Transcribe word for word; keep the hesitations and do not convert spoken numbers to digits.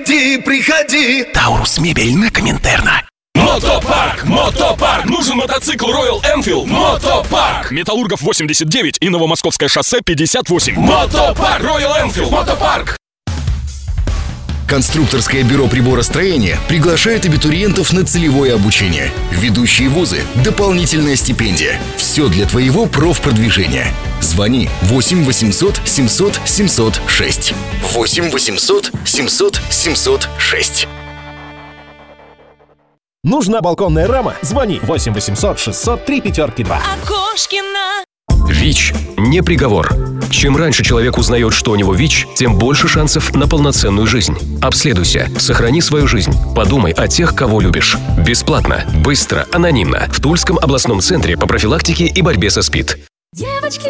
приходи, приходи. Таурус мебель на Коминтерна. Мотопарк! Мотопарк! Нужен мотоцикл Royal Enfield. Мотопарк! Металлургов восемьдесят девять и Новомосковское шоссе пятьдесят восемь. Мотопарк! Royal Enfield. Мотопарк! Конструкторское бюро приборостроения приглашает абитуриентов на целевое обучение. Ведущие вузы, дополнительная стипендия. Все для твоего профпродвижения. Звони восемь восемьсот семьсот семьсот шесть. восемь восемьсот семьсот семьсот шесть. Нужна балконная рама? Звони восемь восемьсот шестьсот три пятерки два. Окошкина. ВИЧ не приговор. Чем раньше человек узнает, что у него ВИЧ, тем больше шансов на полноценную жизнь. Обследуйся, сохрани свою жизнь, подумай о тех, кого любишь. Бесплатно, быстро, анонимно в Тульском областном центре по профилактике и борьбе со СПИД. Девочки